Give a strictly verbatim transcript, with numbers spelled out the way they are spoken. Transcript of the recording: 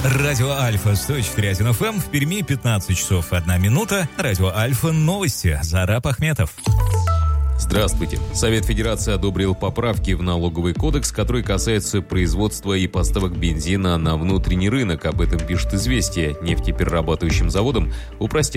Радио Альфа сто четыре один эф эм, в Перми пятнадцать часов одна минута. Радио Альфа новости. Зараб Ахметов. Здравствуйте. Совет Федерации одобрил поправки в налоговый кодекс, которые касаются производства и поставок бензина на внутренний рынок. Об этом пишет «Известия». Нефтеперерабатывающим заводам упростят